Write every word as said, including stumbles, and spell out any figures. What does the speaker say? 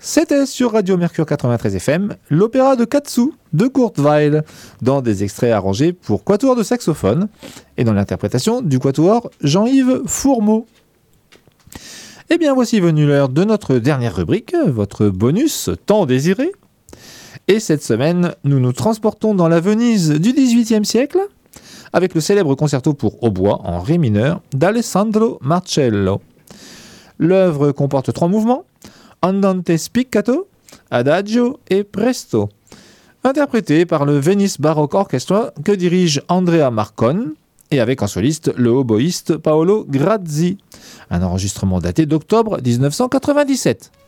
C'était sur Radio Mercure quatre-vingt-treize F M, l'opéra de Katsu de Kurt Weill, dans des extraits arrangés pour quatuor de saxophone et dans l'interprétation du quatuor Jean-Yves Fourmeau. Eh bien, voici venue l'heure de notre dernière rubrique, votre bonus tant désiré. Et cette semaine, nous nous transportons dans la Venise du dix-huitième siècle avec le célèbre concerto pour hautbois en ré mineur d'Alessandro Marcello. L'œuvre comporte trois mouvements, Andante spiccato, Adagio et Presto, interprété par le Venice Baroque Orchestra que dirige Andrea Marcon et avec en soliste le hautboïste Paolo Grazzi. Un enregistrement daté d'octobre dix-neuf cent quatre-vingt-dix-sept.